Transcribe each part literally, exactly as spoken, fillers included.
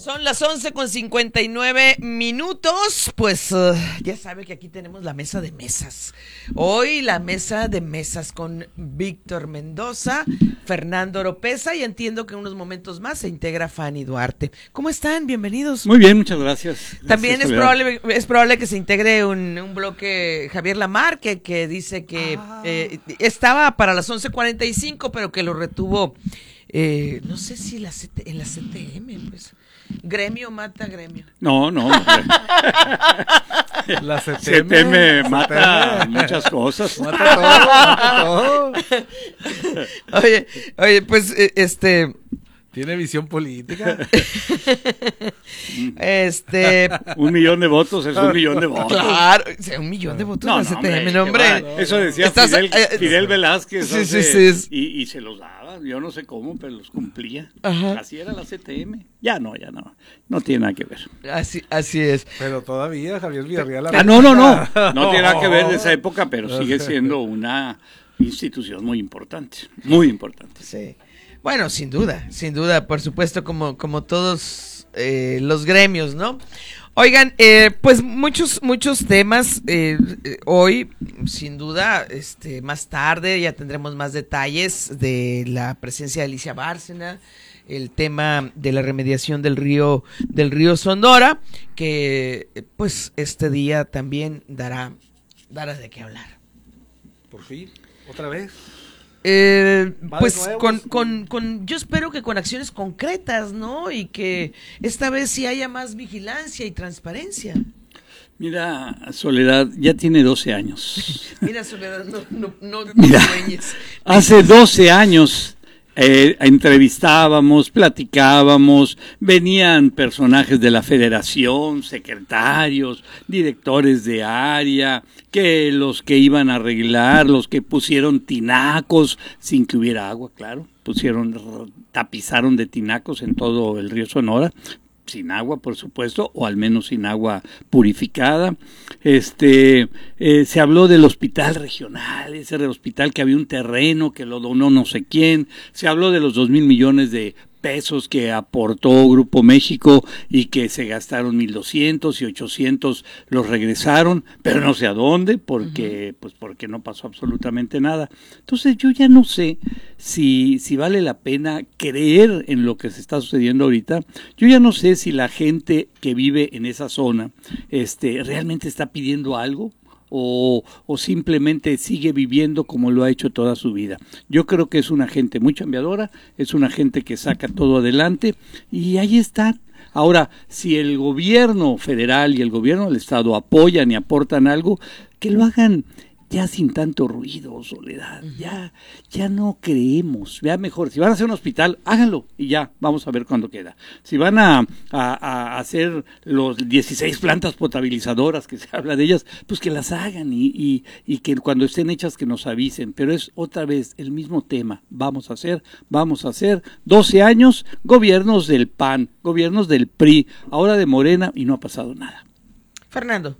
Son las once con cincuenta y nueve minutos, pues uh, ya sabe que aquí tenemos la mesa de mesas. Hoy la mesa de mesas con Víctor Mendoza, Fernando Oropeza y entiendo que en unos momentos más se integra Fanny Duarte. ¿Cómo están? Bienvenidos. Muy bien, muchas gracias. gracias También es probable, es probable que se integre un, un bloque Javier Lamar, que, que dice que ah. eh, estaba para las once cuarenta y cinco, pero que lo retuvo, eh, no sé si la C T, en la C T M, pues... Gremio mata gremio. No, no. La C T M, C T M la mata C T M. muchas cosas. Mata todo, mata todo. Oye, oye, pues este... Tiene visión política. Este... Un millón de votos es un millón de votos. Claro, o sea, un millón de votos no, la no, C T M, hombre, no, hombre. no, eso decía Estás, Fidel, eh, Fidel Velázquez. Sí, hace, sí, sí. Y, y se los daba, yo no sé cómo, pero los cumplía. Ajá. Así era la C T M. Ya no, ya no. No tiene nada que ver. Así, así es. Pero todavía Javier Villarreal... Ah, no, no, no. No tiene nada que ver de esa época, pero sigue siendo una institución muy importante. Muy importante. Sí. Bueno, sin duda, sin duda, por supuesto, como, como todos eh, los gremios, ¿no? Oigan, eh, pues muchos, muchos temas eh, eh, hoy, sin duda, este, más tarde ya tendremos más detalles de la presencia de Alicia Bárcena, el tema de la remediación del río, del río Sonora, que pues este día también dará, dará de qué hablar. Por fin, otra vez. Eh, pues con, con, con, yo espero que con acciones concretas, ¿no? Y que esta vez sí haya más vigilancia y transparencia. Mira, Soledad, ya tiene doce años. Mira, Soledad, no, no, no, no Mira, sueñes. Hace doce años eh, entrevistábamos, platicábamos, venían personajes de la federación, secretarios, directores de área, que los que iban a arreglar, los que pusieron tinacos sin que hubiera agua, claro, pusieron, tapizaron de tinacos en todo el río Sonora, sin agua, por supuesto, o al menos sin agua purificada. Este, eh, se habló del hospital regional, ese hospital que había un terreno que lo donó no sé quién. Se habló de los dos mil millones de pesos que aportó Grupo México y que se gastaron mil doscientos y ochocientos los regresaron, pero no sé a dónde, porque uh-huh. pues porque no pasó absolutamente nada. Entonces yo ya no sé si si vale la pena creer en lo que se está sucediendo ahorita. Yo ya no sé si la gente que vive en esa zona este realmente está pidiendo algo. O, o simplemente sigue viviendo como lo ha hecho toda su vida. Yo creo que es una gente muy chambeadora, es una gente que saca todo adelante y ahí están. Ahora, si el gobierno federal y el gobierno del estado apoyan y aportan algo, que lo hagan ya sin tanto ruido, Soledad, ya, ya no creemos, vea mejor, si van a hacer un hospital, háganlo y ya, vamos a ver cuándo queda. Si van a, a, a hacer los dieciséis plantas potabilizadoras que se habla de ellas, pues que las hagan y, y, y que cuando estén hechas que nos avisen, pero es otra vez el mismo tema, vamos a hacer, vamos a hacer, doce años, gobiernos del P A N, gobiernos del P R I, ahora de Morena y no ha pasado nada. Fernando.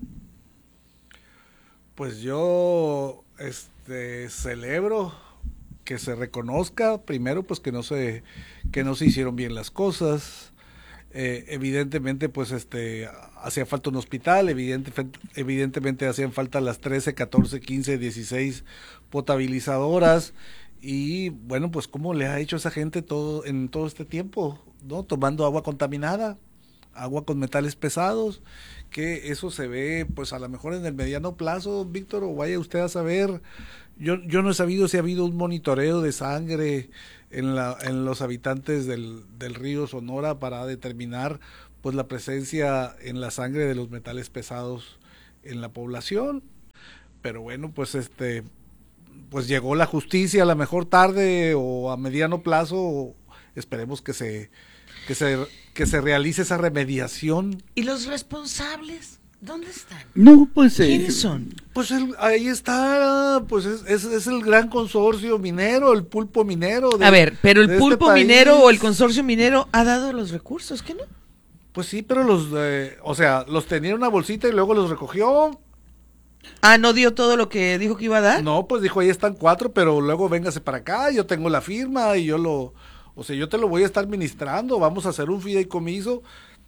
Pues yo este celebro que se reconozca primero pues que no se que no se hicieron bien las cosas. Eh, evidentemente pues este hacía falta un hospital, evidente, evidentemente hacían falta las trece, catorce, quince, dieciséis potabilizadoras y bueno, pues cómo le ha hecho esa gente todo en todo este tiempo, ¿no? Tomando agua contaminada, agua con metales pesados, que eso se ve pues a lo mejor en el mediano plazo, Víctor, o vaya usted a saber. Yo yo no he sabido si ha habido un monitoreo de sangre en la en los habitantes del, del río Sonora para determinar pues la presencia en la sangre de los metales pesados en la población. Pero bueno, pues este pues llegó la justicia a la mejor tarde o a mediano plazo, esperemos que se que se que se realice esa remediación. ¿Y los responsables dónde están? No, pues ¿quiénes eh, son? Pues el, ahí está, pues es, es, es el gran consorcio minero, el pulpo minero. De, a ver, pero el pulpo este minero o el consorcio minero ha dado los recursos, ¿qué no? Pues sí, pero los, eh, o sea, los tenía en una bolsita y luego los recogió. Ah, ¿no dio todo lo que dijo que iba a dar? No, pues dijo, ahí están cuatro, pero luego véngase para acá, yo tengo la firma y yo lo, o sea, yo te lo voy a estar ministrando, vamos a hacer un fideicomiso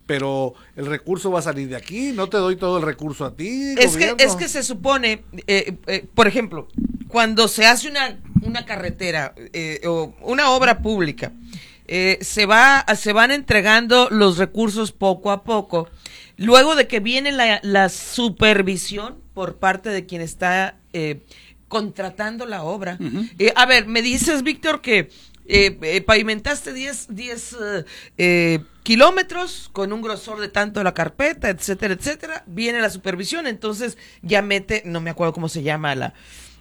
pero el recurso va a salir de aquí, no te doy todo el recurso a ti, Es gobierno. que, es que se supone, eh, eh, por ejemplo, cuando se hace una, una carretera eh, o una obra pública, eh, se va, se van entregando los recursos poco a poco, luego de que viene la, la supervisión por parte de quien está eh, contratando la obra. Uh-huh. Eh, a ver, me dices, Víctor, que eh, eh, pavimentaste diez uh, eh, kilómetros con un grosor de tanto la carpeta, etcétera, etcétera. Viene la supervisión, entonces ya mete, no me acuerdo cómo se llama la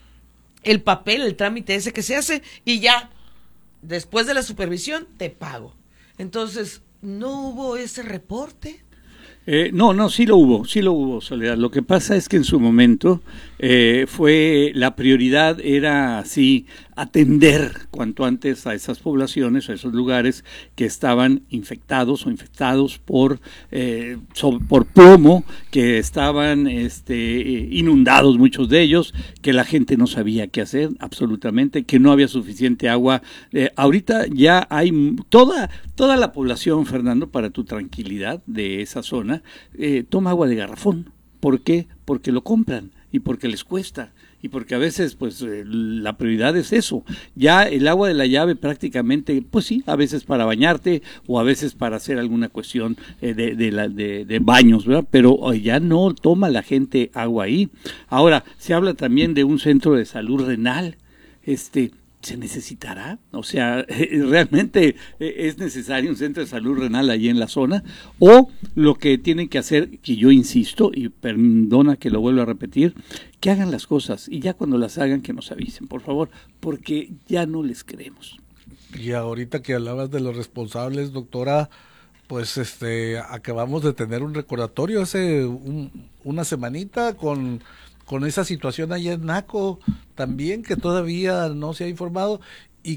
el papel, el trámite ese que se hace, y ya, después de la supervisión, te pago. Entonces, ¿no hubo ese reporte? Eh, no, no, sí lo hubo, sí lo hubo, Soledad. Lo que pasa es que en su momento eh, fue, la prioridad era así, atender cuanto antes a esas poblaciones, a esos lugares que estaban infectados o infectados por, eh, so, por plomo, que estaban este, inundados muchos de ellos, que la gente no sabía qué hacer absolutamente, que no había suficiente agua. Eh, ahorita ya hay toda, toda la población, Fernando, para tu tranquilidad de esa zona, Eh, toma agua de garrafón. ¿Por qué? Porque lo compran y porque les cuesta y porque a veces pues eh, la prioridad es eso. Ya el agua de la llave prácticamente, pues sí, a veces para bañarte o a veces para hacer alguna cuestión eh, de, de, la, de, de baños, ¿verdad? Pero eh, ya no toma la gente agua ahí. Ahora, se habla también de un centro de salud renal. Este... ¿Se necesitará? O sea, ¿realmente es necesario un centro de salud renal allí en la zona? O lo que tienen que hacer, que yo insisto, y perdona que lo vuelva a repetir, que hagan las cosas y ya cuando las hagan que nos avisen, por favor, porque ya no les creemos. Y ahorita que hablabas de los responsables, doctora, pues este acabamos de tener un recordatorio hace un, una semanita con... con esa situación allá en Naco también, que todavía no se ha informado, y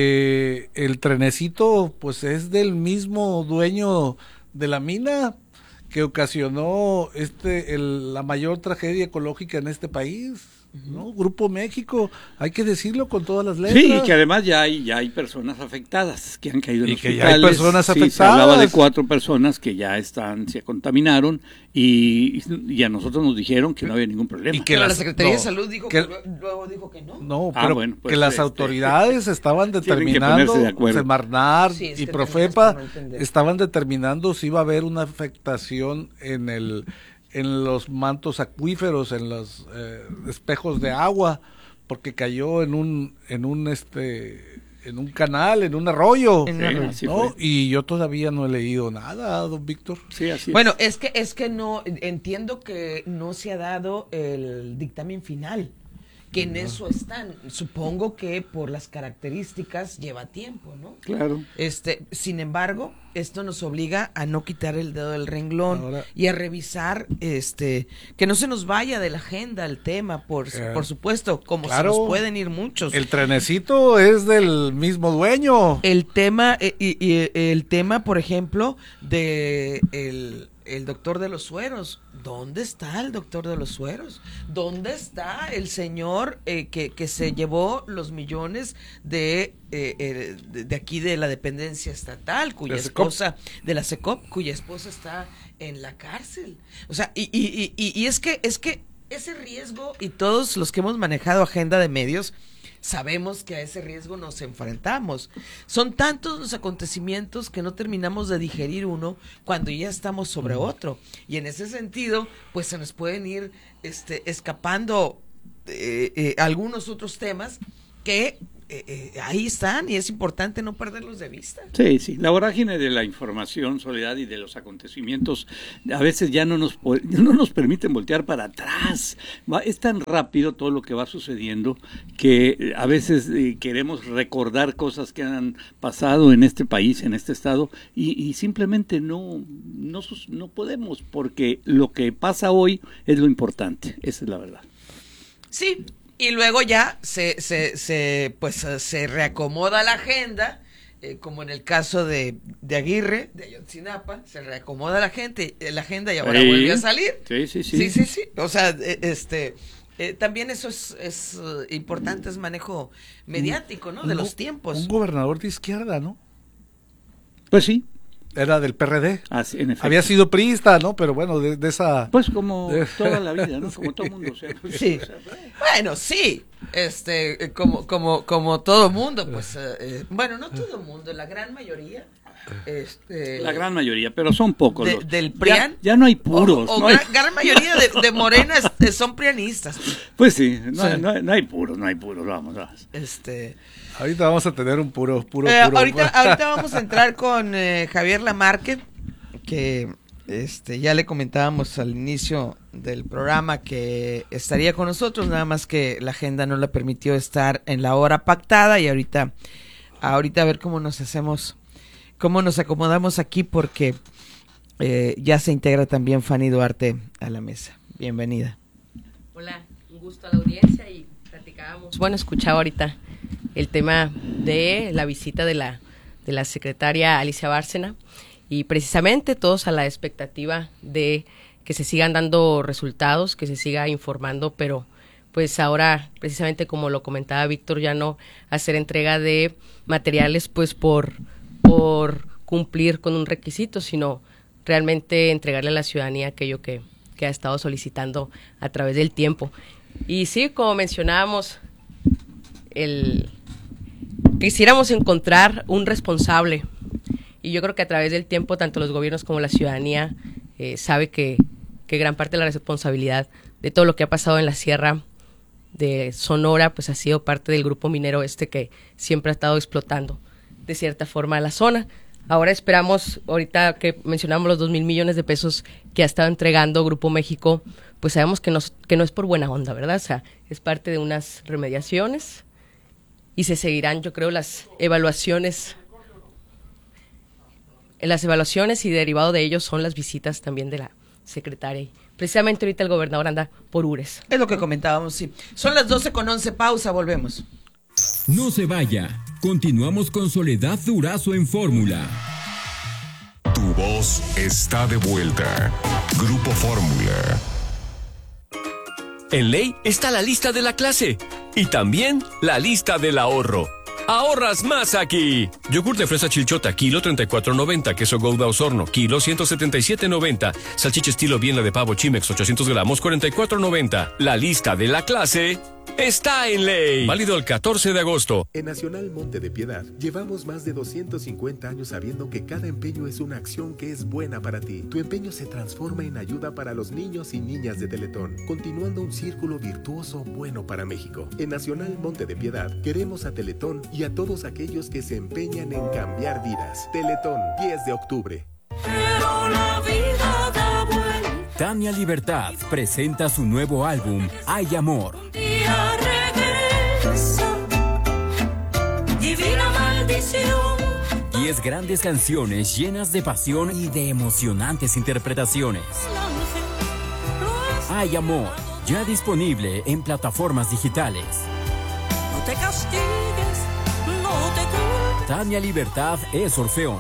que el trenecito pues es del mismo dueño de la mina que ocasionó este el, la mayor tragedia ecológica en este país, ¿no? Grupo México, hay que decirlo con todas las letras. Sí, y que además ya hay ya hay personas afectadas que han caído en y hospitales. que ya hay personas sí, afectadas. Se hablaba de cuatro personas que ya están se contaminaron y, y a nosotros nos dijeron que no había ningún problema. Y que la, la Secretaría no, de Salud dijo que, que luego dijo que no. No, ah, pero bueno, pues, que las este, autoridades estaban determinando, de Semarnat sí, es y que Profepa no estaban determinando si iba a haber una afectación en el en los mantos acuíferos, en los eh, espejos de agua, porque cayó en un en un este en un canal, en un arroyo, en ¿no? Sí, ¿no? Y yo todavía no he leído nada, don Víctor. Sí, así bueno, es. es que es que no entiendo que no se ha dado el dictamen final, que en eso están. Supongo que por las características lleva tiempo, ¿no? Claro. Este, sin embargo, esto nos obliga a no quitar el dedo del renglón Ahora, y a revisar, este, que no se nos vaya de la agenda el tema, por, eh, por supuesto, como claro, se nos pueden ir muchos. El trenecito es del mismo dueño. El tema, eh, y, y el tema, por ejemplo, de el El doctor de los sueros. ¿Dónde está el doctor de los sueros? ¿Dónde está el señor eh, que, que se llevó los millones de, eh, eh, de, de aquí de la dependencia estatal, cuya esposa, de la SECOP, cuya esposa está en la cárcel? O sea, y, y, y, y es que, es que ese riesgo, y todos los que hemos manejado agenda de medios, sabemos que a ese riesgo nos enfrentamos. Son tantos los acontecimientos que no terminamos de digerir uno cuando ya estamos sobre otro. Y en ese sentido, pues se nos pueden ir este, escapando eh, eh, algunos otros temas que eh, eh, ahí están y es importante no perderlos de vista. Sí, sí, la vorágine de la información, Soledad, y de los acontecimientos a veces ya no nos no nos permiten voltear para atrás. Va, es tan rápido todo lo que va sucediendo que a veces eh, queremos recordar cosas que han pasado en este país, en este estado, y, y simplemente no, no, no podemos, porque lo que pasa hoy es lo importante, esa es la verdad. Sí. Y luego ya se, se, se, pues, se reacomoda la agenda, eh, como en el caso de, de Aguirre, de Ayotzinapa, se reacomoda la gente, la agenda y ahora sí. vuelve a salir. Sí, sí, sí. Sí, sí, sí. O sea, este, eh, también eso es, es uh, importante, es manejo mediático, ¿no? De un, los tiempos. Un gobernador de izquierda, ¿no? Pues sí. era del P R D. Ah, sí, en efecto. Había sido priista, ¿no? Pero bueno, de, de esa... Pues como de... toda la vida, ¿no? Como todo mundo. O sea, pues, Sí. o sea, Bueno, sí. Este, como, como, como todo mundo, pues, eh, bueno, no todo mundo, la gran mayoría. Este, la gran mayoría, pero son pocos. de, los, del PRIAN. Ya, ya no hay puros. O, o no gran, hay... gran mayoría de, de Morena este, son prianistas. Pues sí no, Sí. No, no hay puros, no hay puros, vamos. vamos. Este, Ahorita vamos a tener un puro, puro, eh, puro. ahorita, ahorita vamos a entrar con eh, Javier Lamarque, que este, ya le comentábamos al inicio del programa que estaría con nosotros, nada más que la agenda no le permitió estar en la hora pactada y ahorita, ahorita a ver cómo nos hacemos, cómo nos acomodamos aquí porque eh, ya se integra también Fanny Duarte a la mesa. Bienvenida. Hola, un gusto a la audiencia y platicábamos. Bueno, escuchaba ahorita el tema de la visita de la, de la secretaria Alicia Bárcena y precisamente todos a la expectativa de que se sigan dando resultados, que se siga informando, pero pues ahora precisamente como lo comentaba Víctor, ya no hacer entrega de materiales pues por, por cumplir con un requisito, sino realmente entregarle a la ciudadanía aquello que, que ha estado solicitando a través del tiempo. Y sí, como mencionábamos, el quisiéramos encontrar un responsable y yo creo que a través del tiempo tanto los gobiernos como la ciudadanía eh, sabe que, que gran parte de la responsabilidad de todo lo que ha pasado en la sierra de Sonora pues ha sido parte del grupo minero este que siempre ha estado explotando de cierta forma la zona. Ahora esperamos, ahorita que mencionamos los dos mil millones de pesos que ha estado entregando Grupo México, pues sabemos que no, que no es por buena onda, ¿verdad? O sea, es parte de unas remediaciones y se seguirán, yo creo, las evaluaciones. Las evaluaciones y derivado de ello son las visitas también de la secretaria. Y precisamente ahorita el gobernador anda por Ures. Es lo que comentábamos, sí. Son las doce con once, pausa, volvemos. No se vaya. Continuamos con Soledad Durazo en Fórmula. Tu voz está de vuelta. Grupo Fórmula. En Ley está la lista de la clase y también la lista del ahorro. ¡Ahorras más aquí! Yogur de fresa Chilchota, kilo treinta y cuatro noventa. Queso Gouda Osorno, kilo ciento setenta y siete noventa. Salchicha estilo Biela de pavo Chimex, ochocientos gramos, cuarenta y cuatro noventa. La lista de la clase está en Ley. Válido el catorce de agosto. En Nacional Monte de Piedad llevamos más de doscientos cincuenta años sabiendo que cada empeño es una acción que es buena para ti. Tu empeño se transforma en ayuda para los niños y niñas de Teletón, continuando un círculo virtuoso bueno para México. En Nacional Monte de Piedad queremos a Teletón y a todos aquellos que se empeñan en cambiar vidas. Teletón, diez de octubre. Pero la vida da vuelta. Tania Libertad presenta su nuevo álbum, Hay Amor. Un día regresa, divina maldición. Diez grandes canciones llenas de pasión y de emocionantes interpretaciones. Hay Amor, ya disponible en plataformas digitales. No te castigues, no te culpes. Tania Libertad es Orfeón.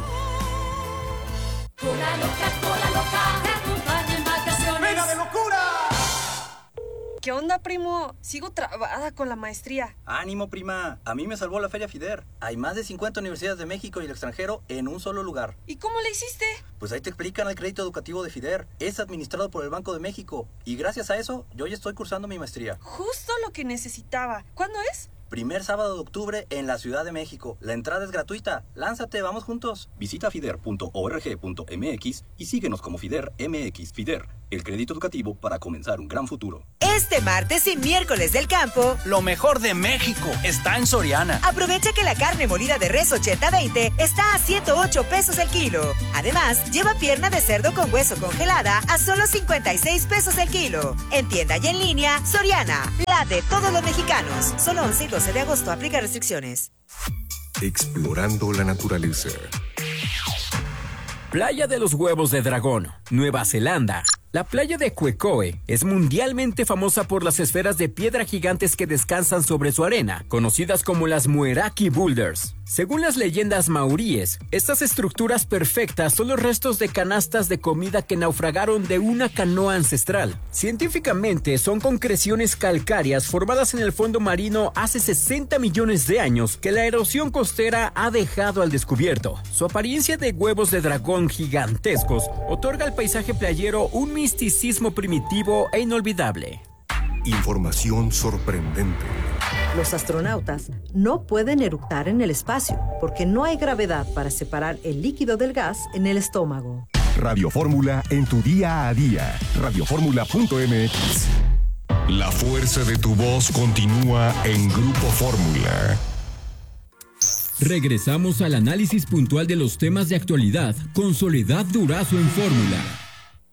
Cola loca, cola loca, te acompaña en vacaciones. ¡Venga de locura! ¿Qué onda, primo? Sigo trabada con la maestría. Ánimo, prima. A mí me salvó la Feria FIDER. Hay más de cincuenta universidades de México y el extranjero en un solo lugar. ¿Y cómo le hiciste? Pues ahí te explican el crédito educativo de FIDER. Es administrado por el Banco de México. Y gracias a eso, yo ya estoy cursando mi maestría. Justo lo que necesitaba. ¿Cuándo es? Primer sábado de octubre en la Ciudad de México. La entrada es gratuita. Lánzate, vamos juntos. Visita fider punto org punto mx y síguenos como FIDER M X. FIDER, el crédito educativo para comenzar un gran futuro. Este martes y miércoles del campo, lo mejor de México está en Soriana. Aprovecha que la carne molida de res ochenta veinte está a ciento ocho pesos el kilo. Además, lleva pierna de cerdo con hueso congelada a solo cincuenta y seis pesos el kilo. En tienda y en línea, Soriana, la de todos los mexicanos. Solo once y doce de agosto, aplica restricciones. Explorando la naturaleza. Playa de los Huevos de Dragón, Nueva Zelanda. La playa de Cuecoe es mundialmente famosa por las esferas de piedra gigantes que descansan sobre su arena, conocidas como las Mueraki Boulders. Según las leyendas maoríes, estas estructuras perfectas son los restos de canastas de comida que naufragaron de una canoa ancestral. Científicamente, son concreciones calcáreas formadas en el fondo marino hace sesenta millones de años que la erosión costera ha dejado al descubierto. Su apariencia de huevos de dragón gigantescos otorga al paisaje playero un misticismo primitivo e inolvidable. Información sorprendente. Los astronautas no pueden eructar en el espacio porque no hay gravedad para separar el líquido del gas en el estómago. Radio Fórmula en tu día a día. radio fórmula punto m x. La fuerza de tu voz continúa en Grupo Fórmula. Regresamos al análisis puntual de los temas de actualidad con Soledad Durazo en Fórmula.